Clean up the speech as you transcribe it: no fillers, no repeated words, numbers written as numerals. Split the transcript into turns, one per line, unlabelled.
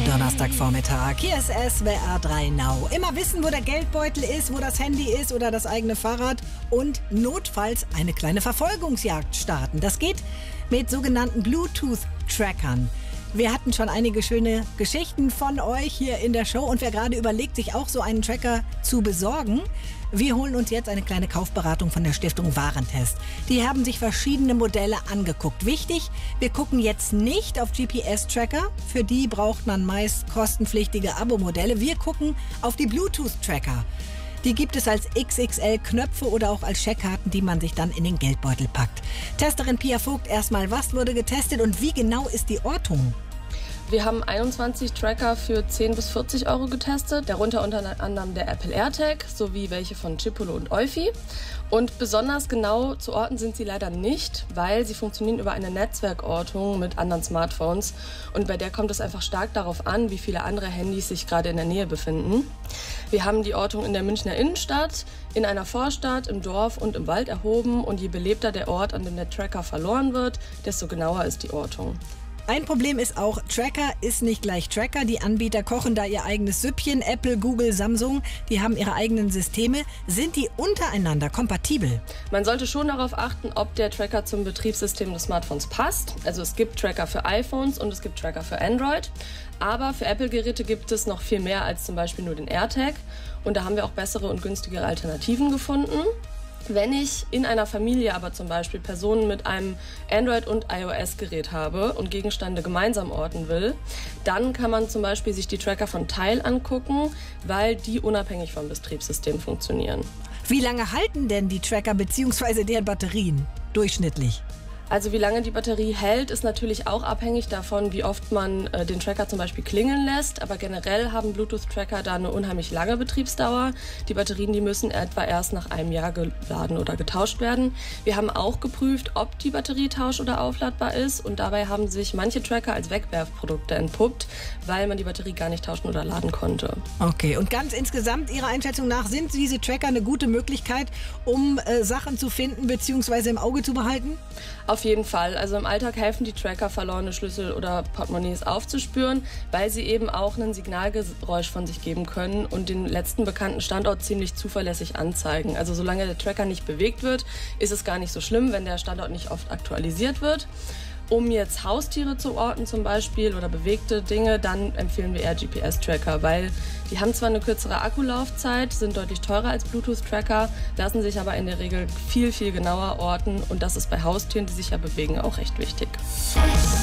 Donnerstagvormittag. Hier ist SWR 3 Now. Immer wissen, wo der Geldbeutel ist, wo das Handy ist oder das eigene Fahrrad und notfalls eine kleine Verfolgungsjagd starten. Das geht mit sogenannten Bluetooth-Trackern. Wir hatten schon einige schöne Geschichten von euch hier in der Show und wer gerade überlegt, sich auch so einen Tracker zu besorgen, wir holen uns jetzt eine kleine Kaufberatung von der Stiftung Warentest. Die haben sich verschiedene Modelle angeguckt. Wichtig, wir gucken jetzt nicht auf GPS-Tracker. Für die braucht man meist kostenpflichtige Abo-Modelle. Wir gucken auf die Bluetooth-Tracker. Die gibt es als XXL-Knöpfe oder auch als Scheckkarten, die man sich dann in den Geldbeutel packt. Testerin Pia Vogt, erstmal, was wurde getestet und wie genau ist die Ortung?
Wir haben 21 Tracker für 10 bis 40 Euro getestet, darunter unter anderem der Apple AirTag sowie welche von Chipolo und Eufy. Und besonders genau zu orten sind sie leider nicht, weil sie funktionieren über eine Netzwerkortung mit anderen Smartphones. Und bei der kommt es einfach stark darauf an, wie viele andere Handys sich gerade in der Nähe befinden. Wir haben die Ortung in der Münchner Innenstadt, in einer Vorstadt, im Dorf und im Wald erhoben. Und je belebter der Ort, an dem der Tracker verloren wird, desto genauer ist die Ortung.
Ein Problem ist auch, Tracker ist nicht gleich Tracker. Die Anbieter kochen da ihr eigenes Süppchen. Apple, Google, Samsung, die haben ihre eigenen Systeme. Sind die untereinander kompatibel?
Man sollte schon darauf achten, ob der Tracker zum Betriebssystem des Smartphones passt. Also es gibt Tracker für iPhones und es gibt Tracker für Android. Aber für Apple-Geräte gibt es noch viel mehr als zum Beispiel nur den AirTag. Und da haben wir auch bessere und günstigere Alternativen gefunden. Wenn ich in einer Familie aber zum Beispiel Personen mit einem Android- und iOS-Gerät habe und Gegenstände gemeinsam orten will, dann kann man zum Beispiel sich die Tracker von Tile angucken, weil die unabhängig vom Betriebssystem funktionieren.
Wie lange halten denn die Tracker bzw. deren Batterien durchschnittlich?
Also wie lange die Batterie hält, ist natürlich auch abhängig davon, wie oft man den Tracker zum Beispiel klingeln lässt. Aber generell haben Bluetooth-Tracker da eine unheimlich lange Betriebsdauer. Die Batterien, die müssen etwa erst nach einem Jahr geladen oder getauscht werden. Wir haben auch geprüft, ob die Batterie tausch- oder aufladbar ist. Und dabei haben sich manche Tracker als Wegwerfprodukte entpuppt, weil man die Batterie gar nicht tauschen oder laden konnte.
Okay, und ganz insgesamt Ihrer Einschätzung nach, sind diese Tracker eine gute Möglichkeit, um Sachen zu finden bzw. im Auge zu behalten?
Auf jeden Fall. Also im Alltag helfen die Tracker, verlorene Schlüssel oder Portemonnaies aufzuspüren, weil sie eben auch ein Signalgeräusch von sich geben können und den letzten bekannten Standort ziemlich zuverlässig anzeigen. Also solange der Tracker nicht bewegt wird, ist es gar nicht so schlimm, wenn der Standort nicht oft aktualisiert wird. Um jetzt Haustiere zu orten zum Beispiel oder bewegte Dinge, dann empfehlen wir eher GPS-Tracker, weil die haben zwar eine kürzere Akkulaufzeit, sind deutlich teurer als Bluetooth-Tracker, lassen sich aber in der Regel viel, viel genauer orten und das ist bei Haustieren, die sich ja bewegen, auch recht wichtig.